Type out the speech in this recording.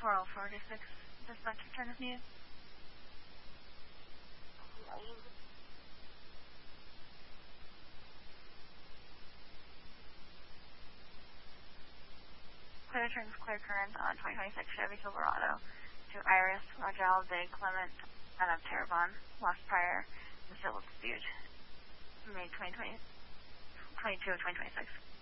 4046, dispatcher turn if needed. Clear turns, clear current on 2026 Chevy Silverado to Iris, Rogel, Day, Clement, and of Terrebonne, lost prior, the civil dispute, May 22 of 2026.